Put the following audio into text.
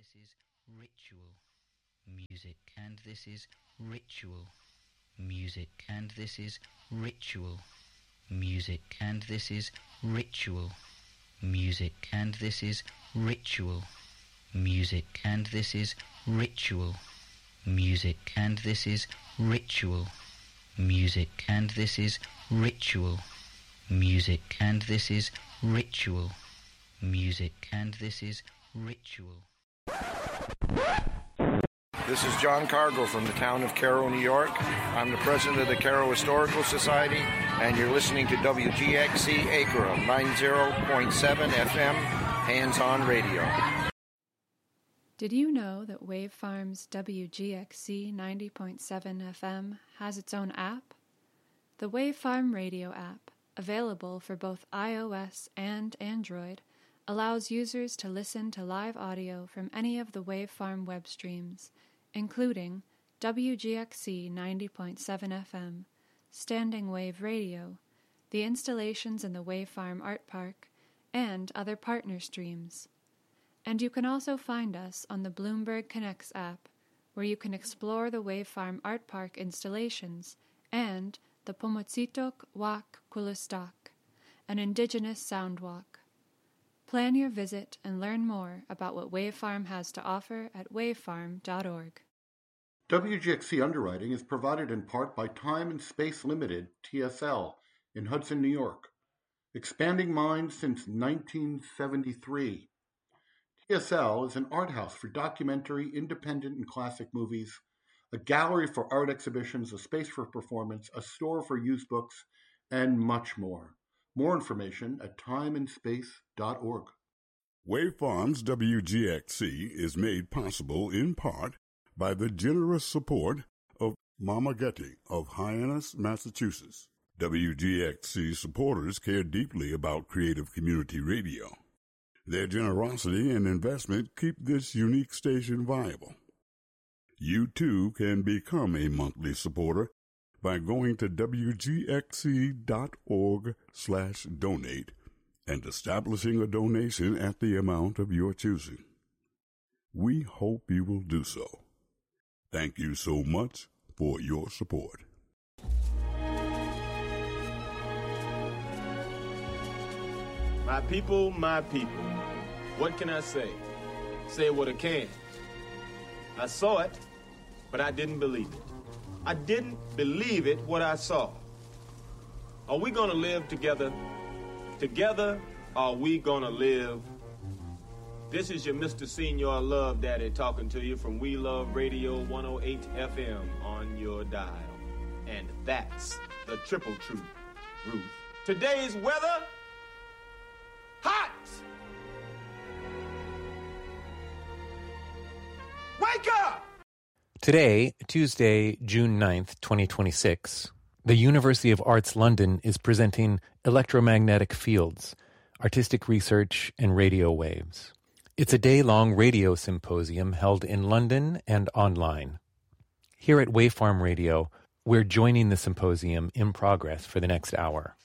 this is ritual music, and this is ritual music, and this is ritual music, and this is ritual music, and this is ritual music, and this is ritual music, and this is ritual music, and this is ritual music, and this is ritual music, and this is ritual. This is John Cargo from the town of Cairo, New York. I'm the president of the Cairo Historical Society, and you're listening to WGXC Acra 90.7 FM, hands-on radio. Did you know that Wave Farm's WGXC 90.7 FM has its own app? The Wave Farm Radio app, available for both iOS and Android, allows users to listen to live audio from any of the Wave Farm web streams, including WGXC 90.7 FM, Standing Wave Radio, the installations in the Wave Farm Art Park, and other partner streams. And you can also find us on the Bloomberg Connects app, where you can explore the Wave Farm Art Park installations and the Pomotsitok Wak Kulistak, an indigenous sound walk. Plan your visit and learn more about what Wave Farm has to offer at wavefarm.org. WGXC underwriting is provided in part by Time and Space Limited, TSL, in Hudson, New York. Expanding minds since 1973. TSL is an art house for documentary, independent, and classic movies, a gallery for art exhibitions, a space for performance, a store for used books, and much more. More information at timeandspace.org. Wave Farm's WGXC is made possible in part by the generous support of Mama Getty of Hyannis, Massachusetts. WGXC supporters care deeply about creative community radio. Their generosity and investment keep this unique station viable. You too can become a monthly supporter by going to wgxc.org/donate and establishing a donation at the amount of your choosing. We hope you will do so. Thank you so much for your support. My people, what can I say? Say what I can. I saw it, but I didn't believe it. I didn't believe it what I saw. Are we gonna live together? Together, are we gonna live? This is your Mr. Senior Love Daddy talking to you from We Love Radio 108 FM on your dial. And that's the triple truth, Ruth. Today's weather, hot! Wake up! Today, Tuesday, June 9th, 2026, the University of Arts London is presenting Electromagnetic Fields, Artistic Research and Radio Waves. It's a day-long radio symposium held in London and online. Here at Wavefarm Radio, we're joining the symposium in progress for the next hour.